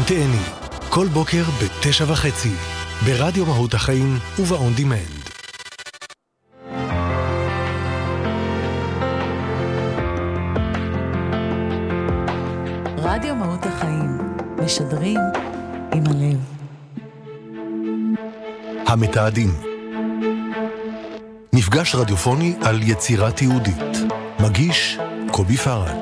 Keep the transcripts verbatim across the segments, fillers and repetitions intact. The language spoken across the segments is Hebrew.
תהני, כל בוקר בתשע וחצי, ברדיו מהות החיים ובאון דימנד. רדיו מהות החיים, משדרים עם הלב. המתעדים. מפגש רדיופוני על יצירת יהודית. מגיש קובי פרש.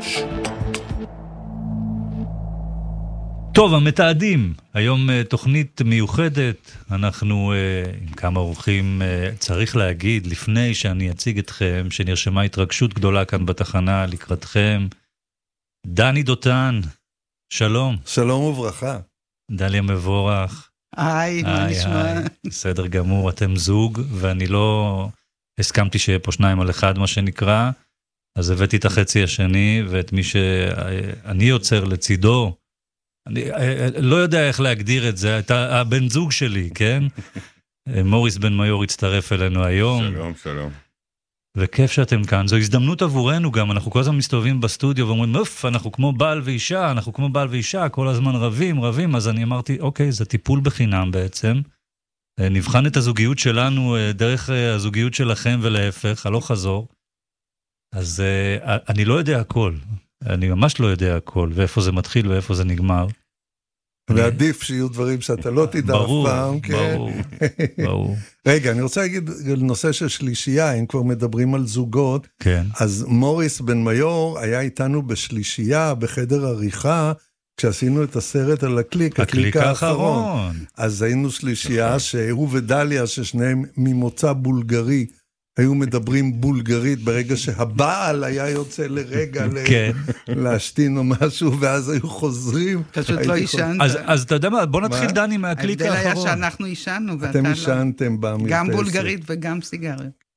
טוב, המתעדים. היום תוכנית מיוחדת. אנחנו עם כמה אורחים, צריך להגיד, לפני שאני אציג אתכם, שנרשמה התרגשות גדולה כאן בתחנה לקראתכם. דני דותן, שלום. שלום וברכה. דליה מבורך. היי, מה נשמע? בסדר גמור, אתם זוג, ואני לא הסכמתי שיהיה פה שניים על אחד, מה שנקרא, אז הבאתי את החצי השני, ואת מי שאני יוצר לצידו, אני לא יודע איך להגדיר את זה, אתה הבן זוג שלי, כן? מוריס בן מיור הצטרף אלינו היום. שלום, שלום. וכיף שאתם כאן, זו הזדמנות עבורנו גם, אנחנו כל הזמן מסתובבים בסטודיו ואומרים, אוף, אנחנו כמו בעל ואישה, אנחנו כמו בעל ואישה, כל הזמן רבים, רבים, אז אני אמרתי, אוקיי, זה טיפול בחינם בעצם, נבחן את הזוגיות שלנו דרך הזוגיות שלכם ולהפך, הלא חזור, אז אני לא יודע הכל, אני ממש לא יודע הכל, ואיפה זה מתחיל ואיפה זה נגמר. ועדיף שיהיו דברים שאתה לא תדע אף פעם. ברור, ברור. רגע, אני רוצה להגיד נושא של שלישייה, אם כבר מדברים על זוגות, אז מוריס בן מיור היה איתנו בשלישייה, בחדר עריכה, כשעשינו את הסרט על הקליק, הקליק האחרון. אז היינו שלישייה שהוא ודליה, ששניהם ממוצא בולגרי, היו מדברים בולגרית ברגע שהבעל היה יוצא לרגע להשתין או משהו, ואז היו חוזרים. פשוט לא ישנת. אז אתה יודע מה, בוא נתחיל דני מהקליק האחרון. ההבדל היה שאנחנו ישנו. אתם ישנתם במרפסת. גם בולגרית וגם סיגריה.